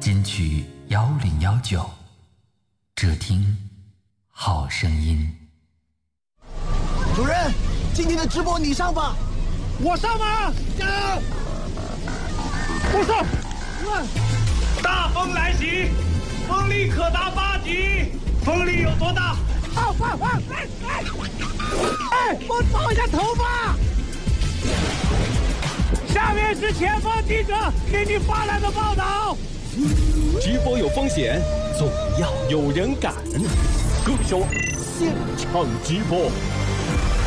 金曲1019，只听好声音。 主任，今天的直播你上吧。 我上吗？我上。 大风来袭，风力可达8级，风力有多大？ 我找一下头发。下面是前方记者给你发来的报道。 直播有风险，总要有人敢。各位说，现场直播。